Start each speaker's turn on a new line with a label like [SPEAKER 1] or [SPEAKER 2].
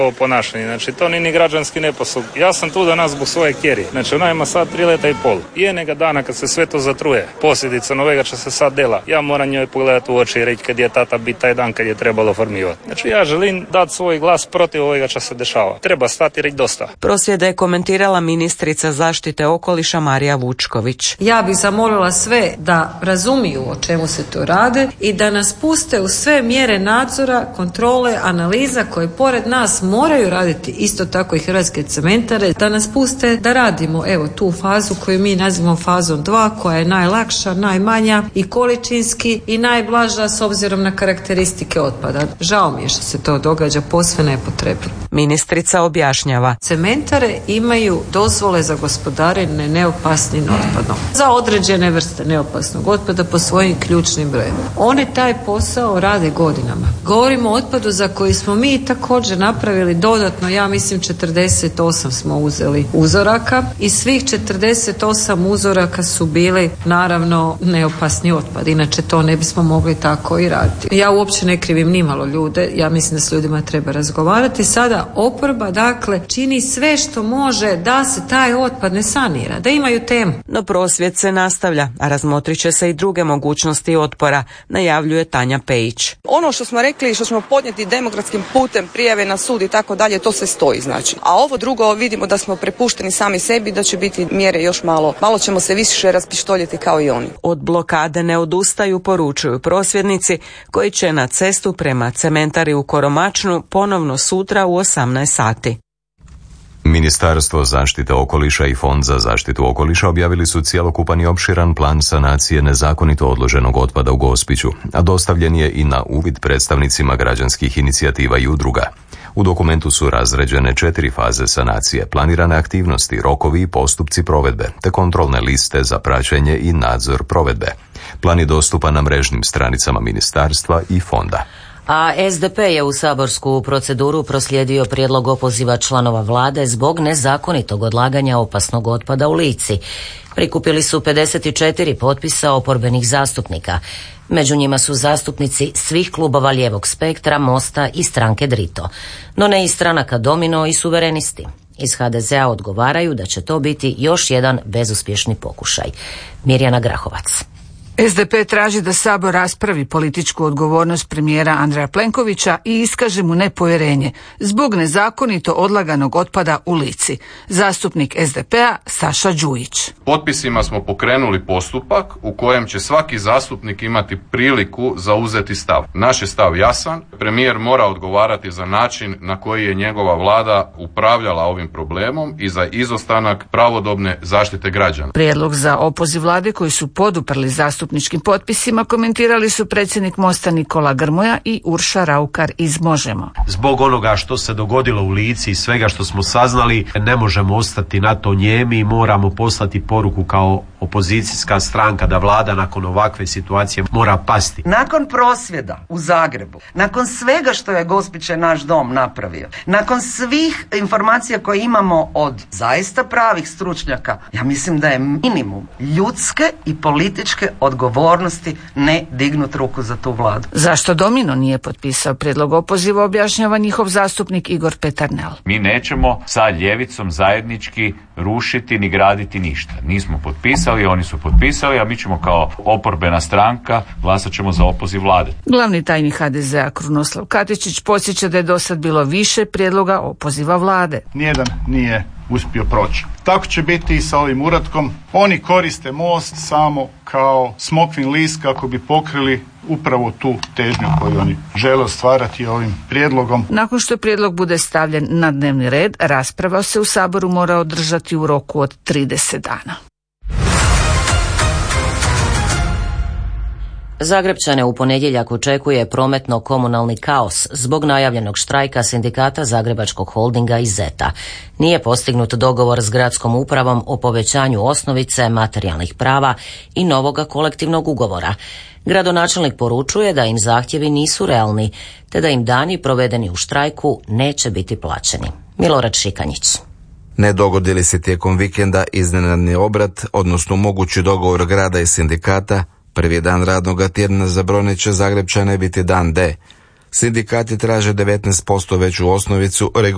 [SPEAKER 1] ovo ponašanje. Znači, to ni građanski neposluh. Ja sam tu danas zbog svoje kjeri. Znači, ona ima sad 3 leta i pol. Jednega dana kad se sve to zatruje, posljedica novega će se sad dela. Ja moram njoj pogledati u oči i reći kad je tata biti taj dan kad je trebalo formivati. Znači, ja želim dati svoj glas protiv ovega što se dešava. Treba stati i reći dosta.
[SPEAKER 2] Prosvjede je komentirala ministrica zaštite okoliša Marija Vučković.
[SPEAKER 3] Ja bih zamolila sve da razumiju o čemu se to rade i da nas puste u sve mjere nadzora, kontrole, analiza koje pored nas moraju raditi isto tako i Hrvatske cementare, da nas puste da radimo evo tu fazu koju mi nazivamo fazom 2, koja je najlakša, najmanja i količinski i najblaža s obzirom na karakteristike otpada. Žao mi je što se to događa posve nepotrebno.
[SPEAKER 2] Ministrica objašnjava.
[SPEAKER 3] Cementare imaju dozvole za gospodarenje neopasnim otpadom. Za određene vrste neopasnog otpada po svojim ključnim brojevima. Oni taj posao rade godinama. Govorimo o otpadu za koji smo mi također napravili dodatno, ja mislim 48 smo uzeli uzoraka i svih 48 uzoraka su bili naravno neopasni otpad. Inače to ne bismo mogli tako i raditi. Ja uopće ne krivim nimalo ljude, ja mislim da s ljudima treba razgovarati. Sada oporba dakle čini sve što može da se taj otpad ne sanira, da imaju temu.
[SPEAKER 2] No prosvjed se nastavlja, a razmotrit će se i druge mogućnosti otpora, najavljuje Tanja Pejić.
[SPEAKER 4] Ono što smo rekli, što ćemo podnijeti demokratskim putem, prijave na sud i tako dalje, to se stoji znači. A ovo drugo vidimo da smo prepušteni sami sebi, da će biti mjere još malo ćemo se više raspištoljiti kao i oni.
[SPEAKER 2] Od blokade ne odustaju, poručuju prosvjednici koji će na cestu prema cementari u Koromačnu ponovno sutra u 18 sati.
[SPEAKER 5] Ministarstvo zaštite okoliša i Fond za zaštitu okoliša objavili su cjelokupan i opširan plan sanacije nezakonito odloženog otpada u Gospiću, a dostavljen je i na uvid predstavnicima građanskih inicijativa i udruga. U dokumentu su razređene 4 faze sanacije, planirane aktivnosti, rokovi i postupci provedbe, te kontrolne liste za praćenje i nadzor provedbe. Plan je dostupan na mrežnim stranicama ministarstva i fonda.
[SPEAKER 6] A SDP je u saborsku proceduru proslijedio prijedlog opoziva članova vlade zbog nezakonitog odlaganja opasnog otpada u Lici. Prikupili su 54 potpisa oporbenih zastupnika. Među njima su zastupnici svih klubova lijevog spektra, Mosta i stranke Drito. No ne i stranaka Domino i Suverenisti. Iz HDZ-a odgovaraju da će to biti još jedan bezuspješni pokušaj. Mirjana Grahovac.
[SPEAKER 7] SDP traži da Sabor raspravi političku odgovornost premijera Andreja Plenkovića i iskaže mu nepovjerenje zbog nezakonito odlaganog otpada u Lici. Zastupnik SDP-a Saša Đujić.
[SPEAKER 8] Potpisima smo pokrenuli postupak u kojem će svaki zastupnik imati priliku zauzeti stav. Naš je stav jasan, premijer mora odgovarati za način na koji je njegova vlada upravljala ovim problemom i za izostanak pravodobne zaštite građana.
[SPEAKER 7] Prijedlog za opoziv vlade koji su poduprli zastupničkim potpisima komentirali su predsjednik Mosta Nikola Grmoja i Urša Raukar iz Možemo.
[SPEAKER 9] Zbog onoga što se dogodilo u Lici i svega što smo saznali, ne možemo ostati na to nijemi i moramo poslati poruku kao opozicijska stranka da vlada nakon ovakve situacije mora pasti.
[SPEAKER 10] Nakon prosvjeda u Zagrebu, nakon svega što je Gospiće naš dom napravio, nakon svih informacija koje imamo od zaista pravih stručnjaka, ja mislim da je minimum ljudske i političke odgovornosti ne dignut ruku za tu vladu.
[SPEAKER 7] Zašto Domino nije potpisao prijedlog opoziva, objašnjava njihov zastupnik Igor Peternel.
[SPEAKER 11] Mi nećemo sa ljevicom zajednički rušiti ni graditi ništa. Nismo potpisali, oni su potpisali, a mi ćemo kao oporbena stranka glasat ćemo za opoziv vlade.
[SPEAKER 7] Glavni tajnik HDZ-a Krunoslav Katičić podsjeća da je dosad bilo više prijedloga opoziva vlade.
[SPEAKER 12] Nijedan nije uspio proći. Tako će biti i sa ovim uratkom. Oni koriste most samo kao smokvin list kako bi pokrili upravo tu težnju koju oni žele ostvarati ovim prijedlogom.
[SPEAKER 7] Nakon što prijedlog bude stavljen na dnevni red, rasprava se u Saboru mora održati u roku od 30 dana.
[SPEAKER 6] Zagrepčane u ponedjeljak očekuje prometno-komunalni kaos zbog najavljenog štrajka sindikata Zagrebačkog holdinga i ZET-a. Nije postignut dogovor s gradskom upravom o povećanju osnovice, materijalnih prava i novoga kolektivnog ugovora. Gradonačelnik poručuje da im zahtjevi nisu realni, te da im dani provedeni u štrajku neće biti plaćeni. Milorad Šikanjić.
[SPEAKER 13] Ne dogodi li se tijekom vikenda iznenadni obrat, odnosno mogući dogovor grada i sindikata, prvi dan radnog tjedna za brojne će Zagrepčane biti dan D. Sindikati traže 19% veću osnovicu,